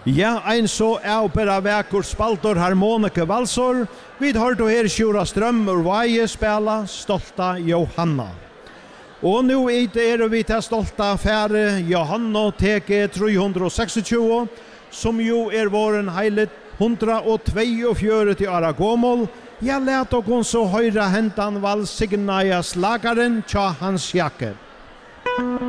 Ja, ein så bera vekkor spaltor harmonike valsor. Vi har då her Sjura Strøm ur Vaje spela Stolta Johanna. Og nu vi til stolta fære Johanna TG 326, som jo våren heilet 142 til ara gåmål. Jeg let okon så høyra hentan valsignaja slagaren tja hans jakke.